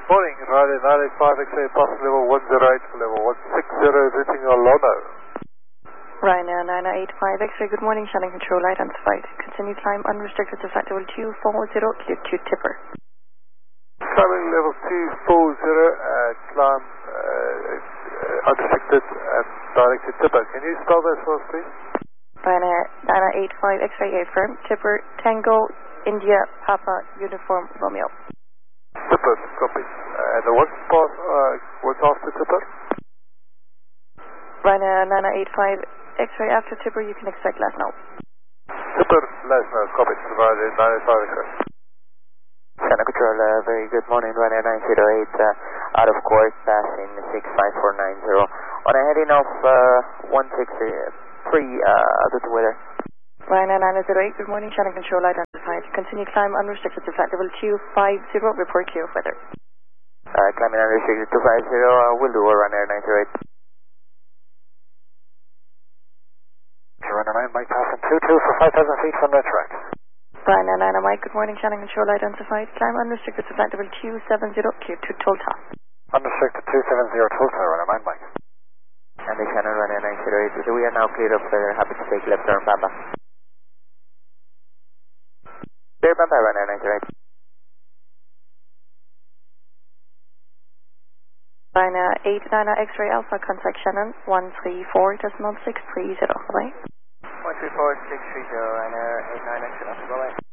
Good morning, Ryder 985 X-ray, pass level 108 for level 160, visiting Olono. Ryanair 985 X-ray, good morning, Shannon control, identified. Continue climb unrestricted to flight level 240, clear to Tipper. Climbing level 240, climb unrestricted and direct to Tipper. Can you spell that for us, please? Ryanair 985 X-ray, affirm, Tipper, Tango, India, Papa, Uniform, Romeo. Tipper, copy. And what's after Tipper? Ryanair 985 X-ray, after Tipper you can expect last now. Tipper, last now, copy. Ryanair 985 X-ray. Shannon control, very good morning, Ryanair 908, out of course, passing 65490. On a heading of 163, out of the weather. Ryanair 908, good morning, Shannon control, identified. Continue climb unrestricted to flight level 250, report clear of weather. Climbing unrestricted 250, will do, Ryanair 908. Ryanair 9, Mike passing 22 for 5,000 feet from the track. Ryanair 9, Mike, good morning, Shannon control, identified. Climb unrestricted to flight level 270, clear to Tulta. Unrestricted 270 Tulta, Ryanair 9, Mike. And the Shannon Ryanair 908, we are now cleared of weather, happy to take left turn, Papa. Clear, Papa, Ryanair 908. Ryanair 89 X-ray Alpha, contact Shannon 134.630, bye-bye. 134.630, Ryanair 89 X-ray Alpha, bye-bye.